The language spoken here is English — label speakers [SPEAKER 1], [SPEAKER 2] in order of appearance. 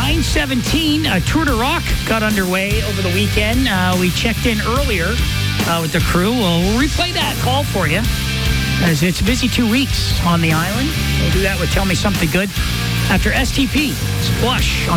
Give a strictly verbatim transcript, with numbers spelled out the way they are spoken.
[SPEAKER 1] nine seventeen, uh, Tour de Rock got underway over the weekend. Uh, we checked in earlier uh, with the crew. We'll, we'll replay that call for you, as it's a busy two weeks on the island. We'll do that with Tell Me Something Good after S T P, Squash on